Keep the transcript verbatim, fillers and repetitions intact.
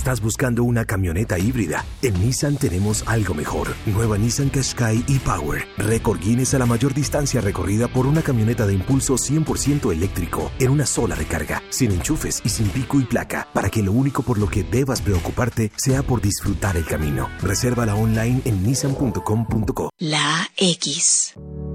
¿Estás buscando una camioneta híbrida? En Nissan tenemos algo mejor. Nueva Nissan Qashqai e-Power. Récord Guinness a la mayor distancia recorrida por una camioneta de impulso cien por ciento eléctrico en una sola recarga, sin enchufes y sin pico y placa, para que lo único por lo que debas preocuparte sea por disfrutar el camino. Resérvala online en nissan punto com punto co. La X.